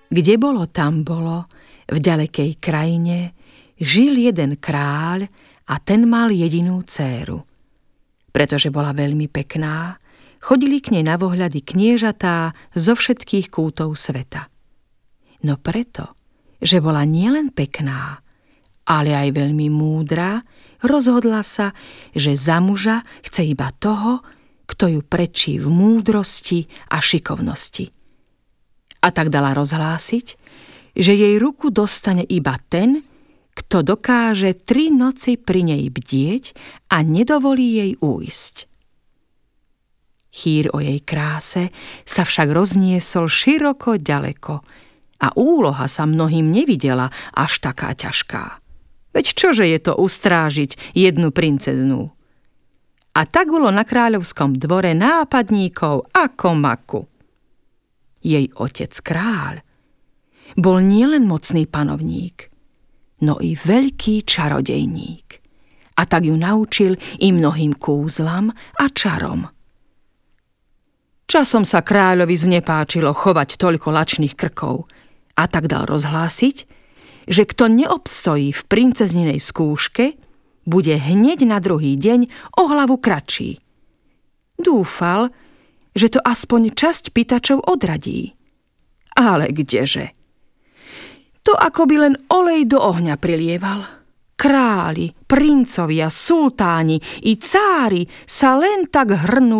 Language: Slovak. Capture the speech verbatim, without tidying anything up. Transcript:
Kde bolo, tam bolo, v ďalekej krajine, žil jeden kráľ a ten mal jedinú dcéru. Pretože bola veľmi pekná, chodili k nej na vohľady kniežatá zo všetkých kútov sveta. No preto, že bola nielen pekná, ale aj veľmi múdra, rozhodla sa, že za muža chce iba toho, kto ju prečí v múdrosti a šikovnosti. A tak dala rozhlásiť, že jej ruku dostane iba ten, kto dokáže tri noci pri nej bdieť a nedovolí jej újsť. Chýr o jej kráse sa však rozniesol široko ďaleko a úloha sa mnohým nevidela až taká ťažká. Veď čože je to ustrážiť jednu princeznú? A tak bolo na kráľovskom dvore nápadníkov ako maku. Jej otec kráľ bol nielen mocný panovník, no i veľký čarodejník. A tak ju naučil i mnohým kúzlam a čarom. Časom sa kráľovi znepáčilo chovať toľko lačných krkov a tak dal rozhlásiť, že kto neobstojí v princezninej skúške, bude hneď na druhý deň o hlavu kratší. Dúfal, že to aspoň časť pýtačov odradí. Ale kdeže? To akoby len olej do ohňa prilieval. Králi, princovia, sultáni i cári sa len tak hrnú